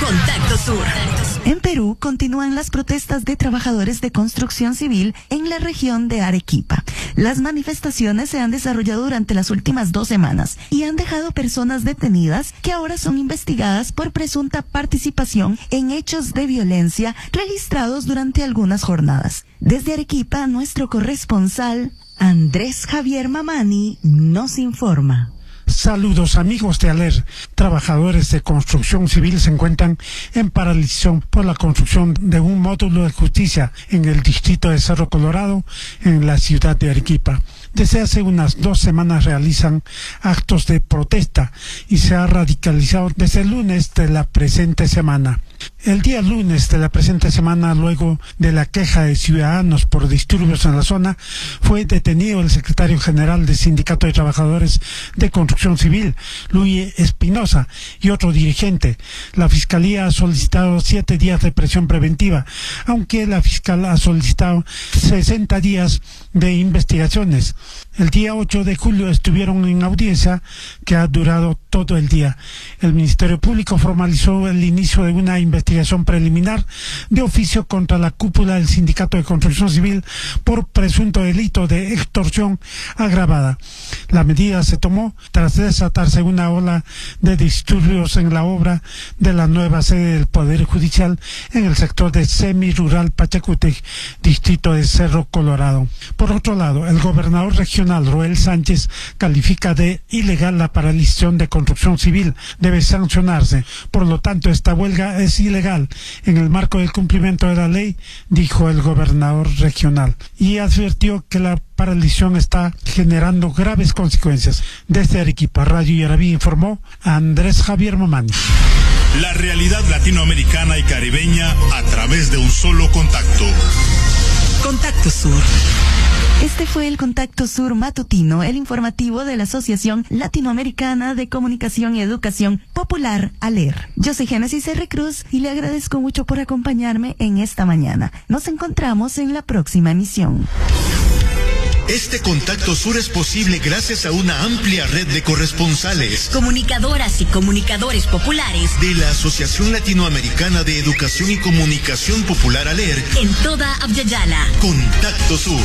Contacto Sur. En Perú continúan las protestas de trabajadores de construcción civil en la región de Arequipa. Las manifestaciones se han desarrollado durante las últimas 2 semanas y han dejado personas detenidas que ahora son investigadas por presunta participación en hechos de violencia registrados durante algunas jornadas. Desde Arequipa, nuestro corresponsal Andrés Javier Mamani nos informa. Saludos amigos de ALER. Trabajadores de construcción civil se encuentran en paralización por la construcción de un módulo de justicia en el distrito de Cerro Colorado, en la ciudad de Arequipa. Desde hace unas 2 semanas realizan actos de protesta y se ha radicalizado desde el lunes de la presente semana. El día lunes de la presente semana, luego de la queja de ciudadanos por disturbios en la zona, fue detenido el secretario general del Sindicato de Trabajadores de Construcción Civil, Luis Espinosa, y otro dirigente. La Fiscalía ha solicitado 7 días de prisión preventiva, aunque la fiscal ha solicitado 60 días de investigaciones. El día 8 de julio estuvieron en audiencia que ha durado todo el día. El Ministerio Público formalizó el inicio de una investigación preliminar de oficio contra la cúpula del Sindicato de Construcción Civil por presunto delito de extorsión agravada. La medida se tomó tras desatarse una ola de disturbios en la obra de la nueva sede del Poder Judicial en el sector de semi-rural Pachacútec, distrito de Cerro Colorado. Por otro lado, el gobernador regional Roel Sánchez califica de ilegal la paralización de construcción civil. Debe sancionarse. Por lo tanto, esta huelga es ilegal en el marco del cumplimiento de la ley, dijo el gobernador regional, y advirtió que la paralización está generando graves consecuencias. Desde Arequipa, Radio Yarabí informó Andrés Javier Mamani. La realidad latinoamericana y caribeña a través de un solo contacto. Contacto Sur. Este fue el Contacto Sur matutino, el informativo de la Asociación Latinoamericana de Comunicación y Educación Popular, ALER. Yo soy Génesis R. Cruz y le agradezco mucho por acompañarme en esta mañana. Nos encontramos en la próxima emisión. Este Contacto Sur es posible gracias a una amplia red de corresponsales, comunicadoras y comunicadores populares de la Asociación Latinoamericana de Educación y Comunicación Popular ALER en toda Abya-Yala. Contacto Sur.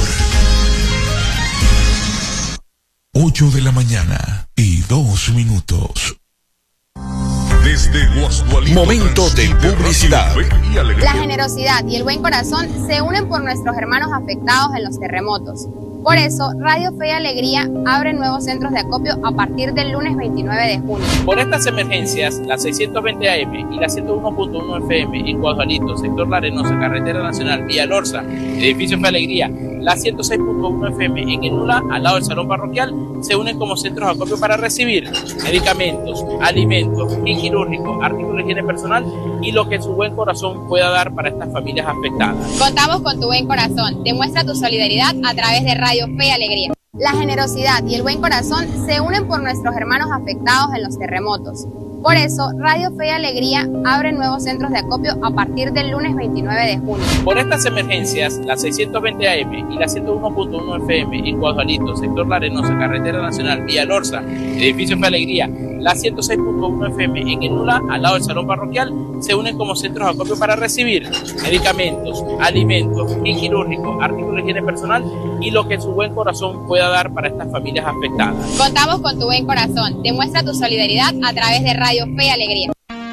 8 de la mañana y 2 minutos. Desde Guasdualito, momento de publicidad. La generosidad y el buen corazón se unen por nuestros hermanos afectados en los terremotos. Por eso, Radio Fe y Alegría abre nuevos centros de acopio a partir del lunes 29 de junio. Por estas emergencias, la 620 AM y la 101.1 FM en Guasdualito, sector La Arenosa, Carretera Nacional, Villa Lorza, edificio Fe y Alegría, la 106.1 FM en el Nula, al lado del Salón Parroquial, se unen como centros de acopio para recibir medicamentos, alimentos, kit quirúrgico, artículos de higiene personal y lo que su buen corazón pueda dar para estas familias afectadas. Contamos con tu buen corazón. Demuestra tu solidaridad a través de Radio Fe y Alegría. La generosidad y el buen corazón se unen por nuestros hermanos afectados en los terremotos. Por eso, Radio Fe y Alegría abre nuevos centros de acopio a partir del lunes 29 de junio. Por estas emergencias, la 620 AM y la 101.1 FM en Guasdualito, sector La Arenosa, Carretera Nacional, Villa Lorza, edificio Fe y Alegría, la 106.1 FM en el Nula, al lado del Salón Parroquial, se unen como centros de acopio para recibir medicamentos, alimentos, kit quirúrgico, artículos de higiene personal y lo que su buen corazón pueda dar para estas familias afectadas. Contamos con tu buen corazón. Demuestra tu solidaridad a través de Radio Fe y Alegría.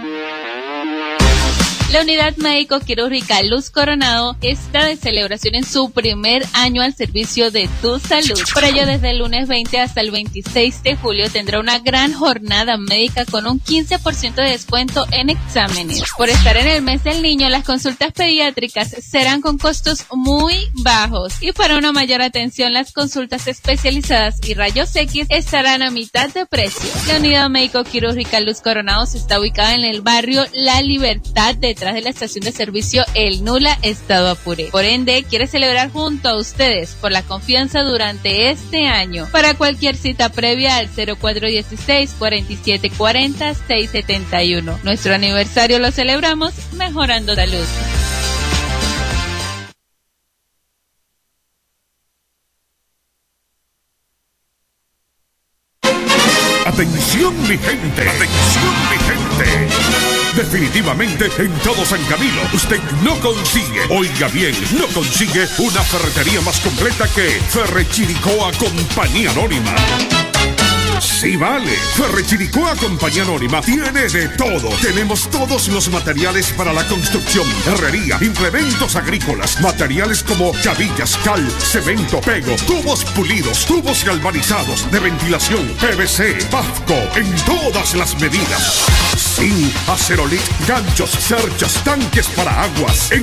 La Unidad Médico-Quirúrgica Luz Coronado está de celebración en su primer año al servicio de tu salud. Por ello, desde el lunes 20 hasta el 26 de julio tendrá una gran jornada médica con un 15% de descuento en exámenes. Por estar en el mes del niño, las consultas pediátricas serán con costos muy bajos y para una mayor atención, las consultas especializadas y rayos X estarán a mitad de precio. La Unidad Médico-Quirúrgica Luz Coronado se está ubicada en el barrio La Libertad, detrás de la estación de servicio El Nula, Estado Apure. Por ende, quiere celebrar junto a ustedes por la confianza durante este año. Para cualquier cita previa al 0416-4740-671. Nuestro aniversario lo celebramos mejorando salud. Atención mi gente, atención mi gente. Definitivamente en todo San Camilo usted no consigue, oiga bien, no consigue una ferretería más completa que Ferrechiricoa Compañía Anónima. Sí vale, Ferrechiricoa Compañía Anónima tiene de todo. Tenemos todos los materiales para la construcción, herrería, implementos agrícolas, materiales como chavillas, cal, cemento, pego, tubos pulidos, tubos galvanizados, de ventilación, PVC, Pafco, en todas las medidas. Sí, acerolit, ganchos, cerchas, tanques para aguas.